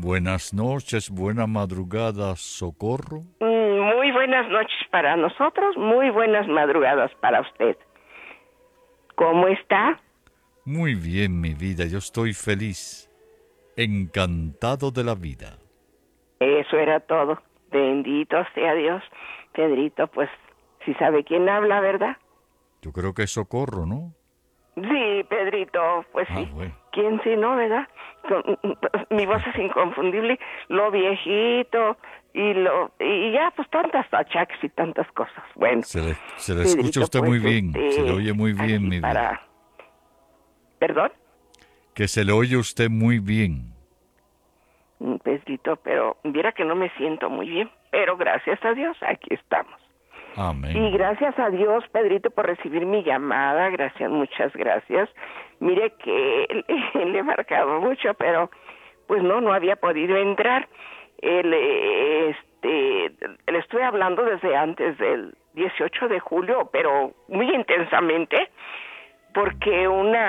Buenas noches, buena madrugada, Socorro. Muy buenas noches para nosotros, muy buenas madrugadas para usted. ¿Cómo está? Muy bien, mi vida, yo estoy feliz, encantado de la vida. Eso era todo. Bendito sea Dios. Pedrito, pues, si sabe quién habla, ¿verdad? Yo creo que es Socorro, ¿no? Sí, Pedrito, pues sí. Bueno. ¿Quién sí, no, verdad? Mi voz es inconfundible, lo viejito y ya, pues tantas achaques y tantas cosas. Bueno, Se le Pedrito, escucha a usted pues, muy bien, se le oye muy bien, mi vida. ¿Perdón? Que se le oye a usted muy bien. Pedrito, pero viera que no me siento muy bien, pero gracias a Dios, aquí estamos. Amén. Y gracias a Dios, Pedrito, por recibir mi llamada. Gracias, muchas gracias. Mire que le he marcado mucho, pero pues no había podido entrar. Le estoy hablando desde antes del 18 de julio, pero muy intensamente, porque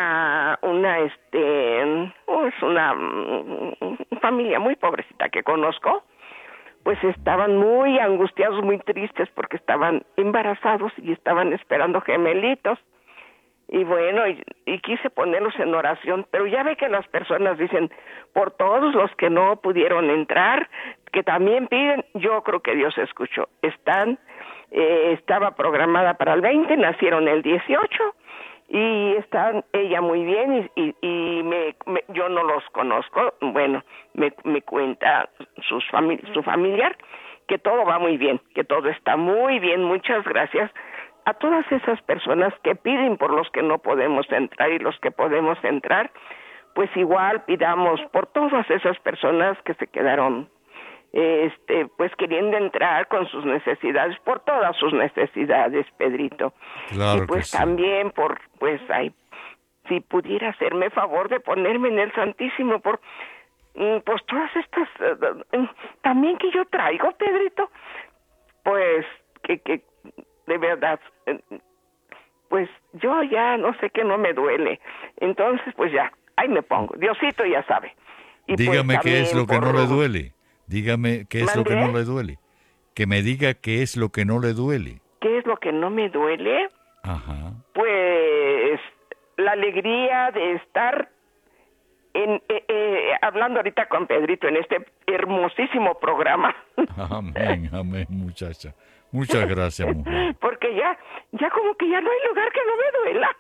es una familia muy pobrecita que conozco, pues estaban muy angustiados, muy tristes porque estaban embarazados y estaban esperando gemelitos. Y bueno, y quise ponerlos en oración, pero ya ve que las personas dicen, por todos los que no pudieron entrar, que también piden, yo creo que Dios escuchó. Estaba programada para el 20, nacieron el 18, y están ella muy bien, yo no los conozco, bueno, me cuenta su familiar que todo va muy bien, que todo está muy bien. Muchas gracias a todas esas personas que piden por los que no podemos entrar, y los que podemos entrar, pues igual pidamos por todas esas personas que se quedaron pues queriendo entrar con sus necesidades, por todas sus necesidades, Pedrito. Claro Y pues que sí. también si pudiera hacerme favor de ponerme en el Santísimo por pues todas estas también que yo traigo, Pedrito, pues que de verdad, pues yo ya no sé, que no me duele. Entonces pues ya, ahí me pongo, Diosito ya sabe. Y dígame pues qué es lo que no le duele. Dígame qué es lo que no ¿Mandé? le duele. Que me diga qué es lo que no le duele. ¿Qué es lo que no me duele? Ajá. Pues la alegría de estar hablando ahorita con Pedrito en este hermosísimo programa. Amén, amén, muchacha. Muchas gracias, mujer. Porque ya como que ya no hay lugar que no me duela.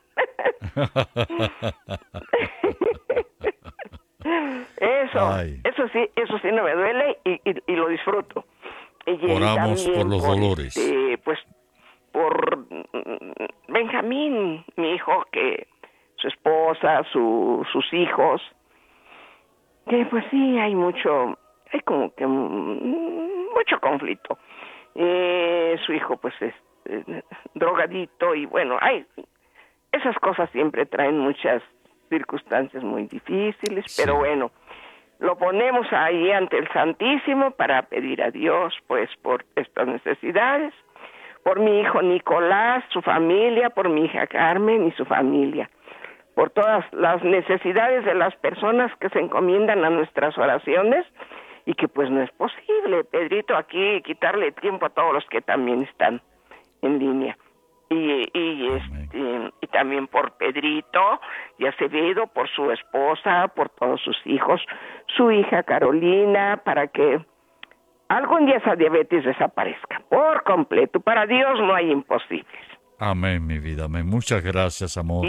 Eso sí no me duele y lo disfruto. Y oramos por los dolores. Pues por Benjamín, mi hijo, que su esposa, sus hijos, que pues sí hay como que mucho conflicto. Su hijo pues es drogadito, y bueno, esas cosas siempre traen muchas circunstancias muy difíciles, sí. Pero bueno, lo ponemos ahí ante el Santísimo para pedir a Dios pues por estas necesidades, por mi hijo Nicolás, su familia, por mi hija Carmen y su familia, por todas las necesidades de las personas que se encomiendan a nuestras oraciones, y que pues no es posible, Pedrito, aquí quitarle tiempo a todos los que también están en línea. Y también por Pedrito y Acevedo, por su esposa, por todos sus hijos, su hija Carolina, para que algún día esa diabetes desaparezca por completo. Para Dios no hay imposibles. Amén, mi vida, amén. Muchas gracias, amor.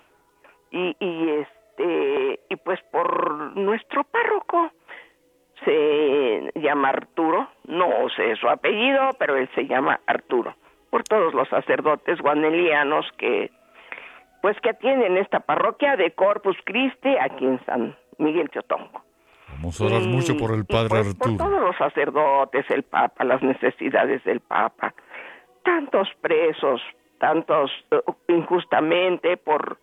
Y pues por nuestro párroco, se llama Arturo, no sé su apellido, pero él se llama Arturo, por todos los sacerdotes guanelianos que atienden esta parroquia de Corpus Christi aquí en San Miguel Teotongo. Vamos a orar mucho por el Padre pues, Arturo. Por todos los sacerdotes, el Papa, las necesidades del Papa, tantos presos, tantos injustamente, por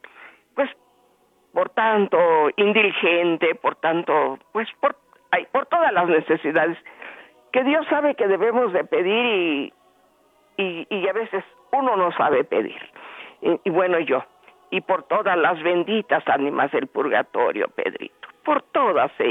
tanto indigente, por tanto, por todas las necesidades que Dios sabe que debemos de pedir, y a veces uno no sabe pedir. Y bueno, y por todas las benditas ánimas del purgatorio, Pedrito, por todas ellas.